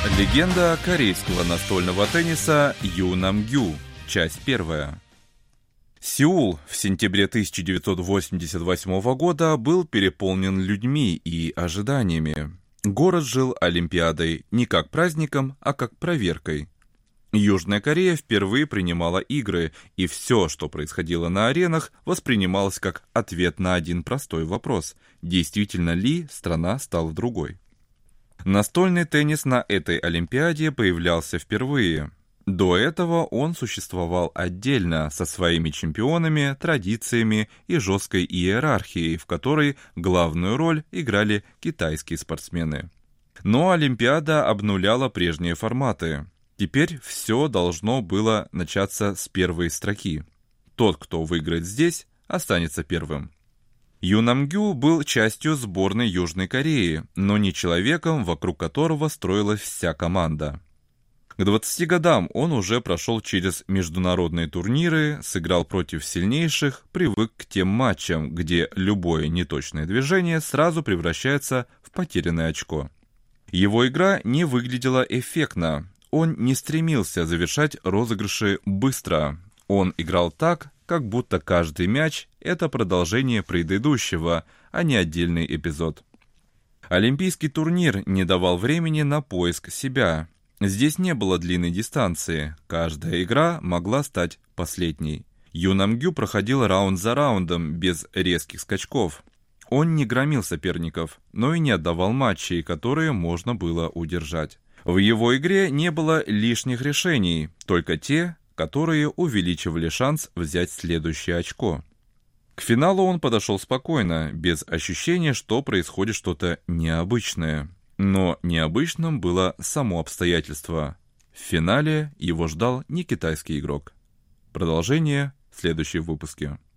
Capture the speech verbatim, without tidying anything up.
Легенда корейского настольного тенниса Ю Намгю. Часть первая. Сеул в сентябре тысяча девятьсот восемьдесят восьмого года был переполнен людьми и ожиданиями. Город жил Олимпиадой не как праздником, а как проверкой. Южная Корея впервые принимала игры, и все, что происходило на аренах, воспринималось как ответ на один простой вопрос: действительно ли страна стала другой? Настольный теннис на этой Олимпиаде появлялся впервые. До этого он существовал отдельно, со своими чемпионами, традициями и жесткой иерархией, в которой главную роль играли китайские спортсмены. Но Олимпиада обнуляла прежние форматы. Теперь все должно было начаться с первой строки. Тот, кто выиграет здесь, останется первым. Ю Намгю был частью сборной Южной Кореи, но не человеком, вокруг которого строилась вся команда. К двадцати годам он уже прошел через международные турниры, сыграл против сильнейших, привык к тем матчам, где любое неточное движение сразу превращается в потерянное очко. Его игра не выглядела эффектно, он не стремился завершать розыгрыши быстро. Он играл так, как будто каждый мяч – это продолжение предыдущего, а не отдельный эпизод. Олимпийский турнир не давал времени на поиск себя. Здесь не было длинной дистанции, каждая игра могла стать последней. Ю Намгю проходил раунд за раундом, без резких скачков. Он не громил соперников, но и не отдавал матчей, которые можно было удержать. В его игре не было лишних решений, только те, которые увеличивали шанс взять следующее очко. К финалу он подошел спокойно, без ощущения, что происходит что-то необычное. Но необычным было само обстоятельство. В финале его ждал не китайский игрок. Продолжение в следующем выпуске.